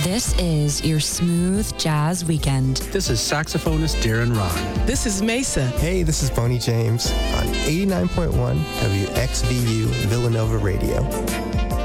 This is your smooth jazz weekend. This is saxophonist Darren Ron. This is Mesa. Hey, this is Bonnie James on 89.1 WXVU Villanova Radio.